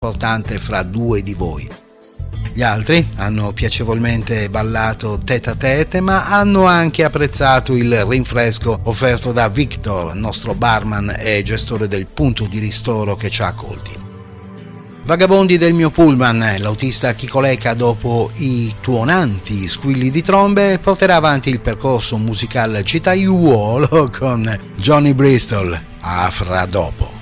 importante fra due di voi. Gli altri hanno piacevolmente ballato tête à tête, ma hanno anche apprezzato il rinfresco offerto da Victor, nostro barman e gestore del punto di ristoro che ci ha accolti. Vagabondi del mio pullman, l'autista Chico Lecca, dopo i tuonanti squilli di trombe, porterà avanti il percorso musicale citaiuolo con Johnny Bristol. A fra dopo.